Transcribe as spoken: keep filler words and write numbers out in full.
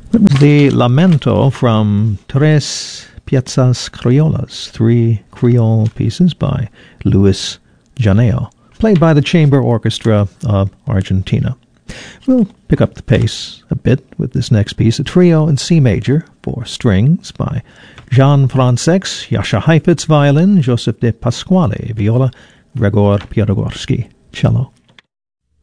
That was the Lamento from Tres Piezas Criollas, three Creole pieces by Luis Janeo, played by the Chamber Orchestra of Argentina. We'll pick up the pace a bit with this next piece, a trio in C major for strings by Jean Francex, Jascha Heifetz violin, Joseph de Pasquale viola, Gregor Pierogorski cello.